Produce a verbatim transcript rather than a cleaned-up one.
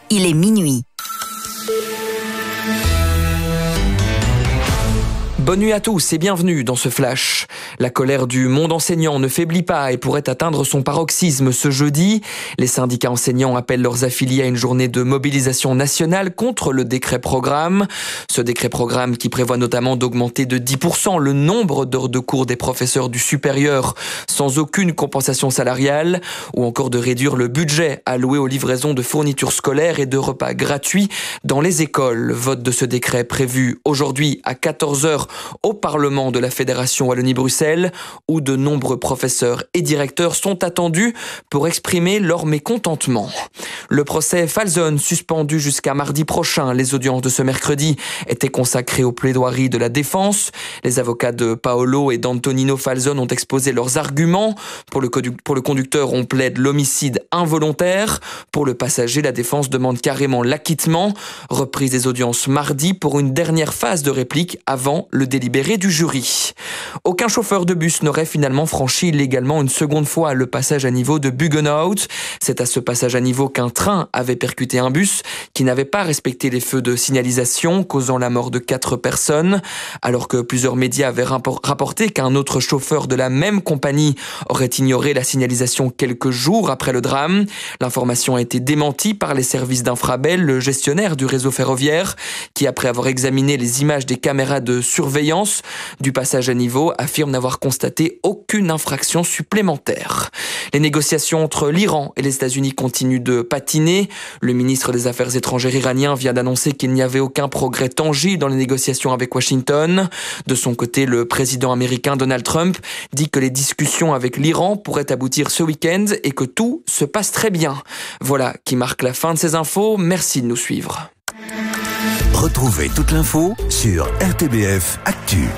il est minuit. Bonne nuit à tous et bienvenue dans ce flash. La colère du monde enseignant ne faiblit pas et pourrait atteindre son paroxysme ce jeudi. Les syndicats enseignants appellent leurs affiliés à une journée de mobilisation nationale contre le décret programme. Ce décret programme qui prévoit notamment d'augmenter de dix pour cent le nombre d'heures de cours des professeurs du supérieur sans aucune compensation salariale ou encore de réduire le budget alloué aux livraisons de fournitures scolaires et de repas gratuits dans les écoles. Vote de ce décret prévu aujourd'hui à quatorze heures au Parlement de la Fédération Wallonie-Bruxelles, où de nombreux professeurs et directeurs sont attendus pour exprimer leur mécontentement. Le procès Falzon, suspendu jusqu'à mardi prochain. Les audiences de ce mercredi étaient consacrées aux plaidoiries de la défense. Les avocats de Paolo et d'Antonino Falzon ont exposé leurs arguments. Pour le, condu- pour le conducteur, on plaide l'homicide involontaire. Pour le passager, la défense demande carrément l'acquittement. Reprise des audiences mardi pour une dernière phase de réplique avant le délibéré du jury. Aucun chauffeur de bus n'aurait finalement franchi illégalement une seconde fois le passage à niveau de Buggenhout. C'est à ce passage à niveau qu'un train avait percuté un bus qui n'avait pas respecté les feux de signalisation, causant la mort de quatre personnes. Alors que plusieurs médias avaient rapporté qu'un autre chauffeur de la même compagnie aurait ignoré la signalisation quelques jours après le drame, l'information a été démentie par les services d'Infrabel, le gestionnaire du réseau ferroviaire, qui après avoir examiné les images des caméras de surveillance du passage à niveau affirme n'avoir constaté aucune infraction supplémentaire. Les négociations entre l'Iran et les États-Unis continuent de patiner. Le ministre des Affaires étrangères iranien vient d'annoncer qu'il n'y avait aucun progrès tangible dans les négociations avec Washington. De son côté, le président américain Donald Trump dit que les discussions avec l'Iran pourraient aboutir ce week-end et que tout se passe très bien. Voilà qui marque la fin de ces infos. Merci de nous suivre. Retrouvez toute l'info sur R T B F Actu.